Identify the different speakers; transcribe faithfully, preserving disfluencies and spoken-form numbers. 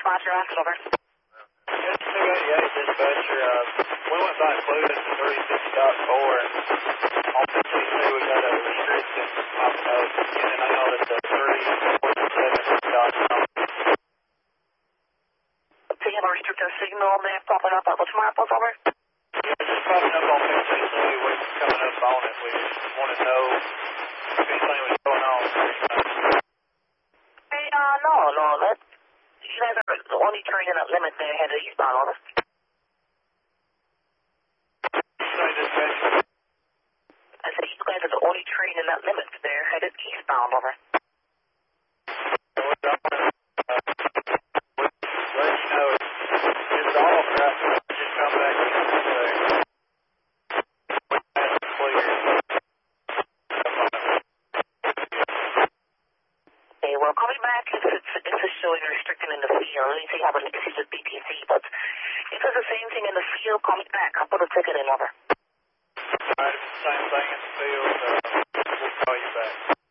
Speaker 1: Roger, acid over.
Speaker 2: It's two eighty-eight, dispatcher. Uh, we went by included to three sixty point four, and on fifty-two we got a restriction popping up in and out at the three forty-seven dot com.
Speaker 1: Do you have a restricted signal there popping up at the Marples, over?
Speaker 2: Yeah, just popping up on fifty-two. We're coming up on it. We want to know if anything was going on.
Speaker 1: Hey, uh, no, no, that, you guys are the only train in that limit there headed eastbound, over.
Speaker 2: Say dispatcher.
Speaker 1: I said you guys are the only train in that limit there headed eastbound, over.
Speaker 2: So we're going to uh, let you know it's, it's off right now. Just come back in there. We have it clear.
Speaker 1: Hey, well, call me back if it's, if it's showing restricted in the field. Let me see how the issues with B T C, but if it's the same thing in the field, call me back. I'll put a ticket in, over.
Speaker 2: All right, same thing in the field. Uh, we'll call you back.